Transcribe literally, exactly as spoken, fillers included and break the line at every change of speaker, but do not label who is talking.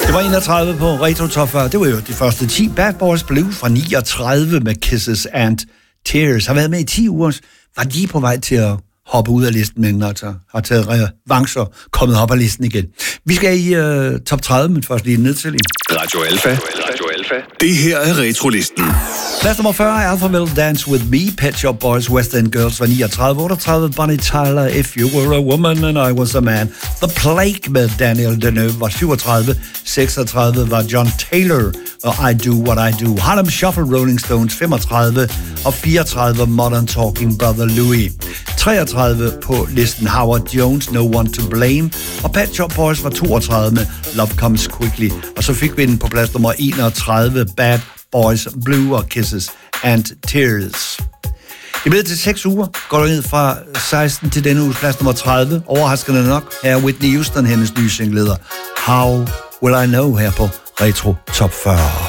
Det var enogtredive på Retro Top fyrre. Det var jo de første ti. Bad Boys Blue fra niogtredive med Kisses and Tears. Har været med i ti uger. Var lige på vej til at hoppe ud af listen, men altså har taget revanche og kommet op af listen igen. Vi skal i uh, top tredive, men først lige ned til en.
Radio Alfa. Radio Alfa. Det her er Retrolisten.
Plads nummer fyrre, Alphaville Dance With Me, Pet Shop Boys, West End Girls var niogtredive. otteogtredive, Bonnie Tyler, If You Were a Woman and I Was a Man. The Plague med Daniel Deneuve var syvogtredive. seksogtredive var John Taylor og I Do What I Do. Harlem Shuffle, Rolling Stones femogtredive. Og fireogtredive, Modern Talking, Brother Louie. treogtredive på listen, Howard Jones, No One to Blame. Og Pet Shop Boys var toogtredive med Love Comes Quickly. Og så fik vi den på plads nummer enogtredive, Bad Boys Blue og Kisses and Tears. Det blev til seks uger, går du ned fra seksten til denne uges plads nummer tredive. Overraskende nok, her er Whitney Houston, hendes nye single, How Will I Know, her på Retro Top fyrre.